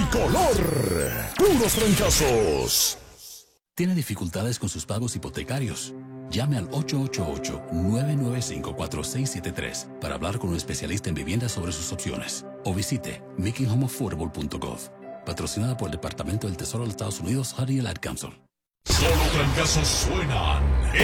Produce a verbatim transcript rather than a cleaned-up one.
Tricolor. Puros trancazos. ¿Tiene dificultades con sus pagos hipotecarios? Llame al ocho ocho ocho, nueve nueve cinco, cuatro seis siete tres para hablar con un especialista en vivienda sobre sus opciones. O visite making home affordable punto gov. Patrocinada por el Departamento del Tesoro de los Estados Unidos, Harry y el Ad Council. Solo trancazos suenan